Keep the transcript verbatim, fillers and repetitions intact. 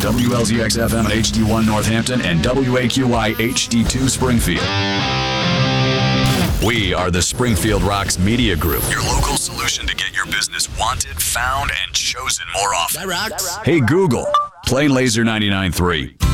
W L Z X F M H D one Northampton and W A Q Y H D two Springfield. We are the Springfield Rocks Media Group, your local solution to get your business wanted, found, and chosen more often. That rocks. Hey Google, play Laser ninety-nine point three.